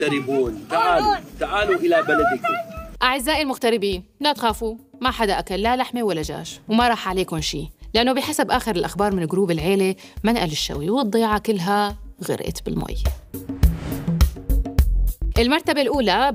مغتربون تعالوا إلى بلدكم. أعزائي المغتربين، لا تخافوا، ما حدا أكل لا لحمة ولا دجاج، وما راح عليكم شيء، لأنه بحسب آخر الأخبار من جروب العيلة منقل الشوي والضيعة كلها غرقت بالمي. المرتبة الأولى